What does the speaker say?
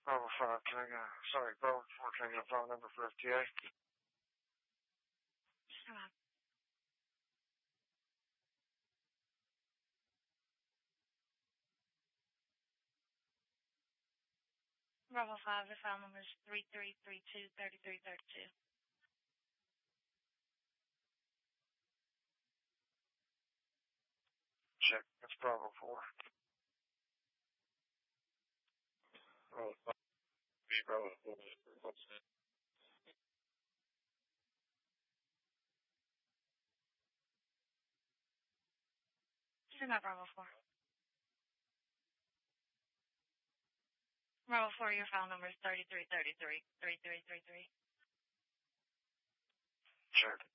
Bravo 5, can I get, Bravo 4, can I get a phone number for FTA? Come on. Bravo 5, the file number is 3332-3332. Check, that's Bravo 4. Bravo 5, Bravo 4. This is not Bravo 4. Bravo 4, your file number is 3333-3333. Check.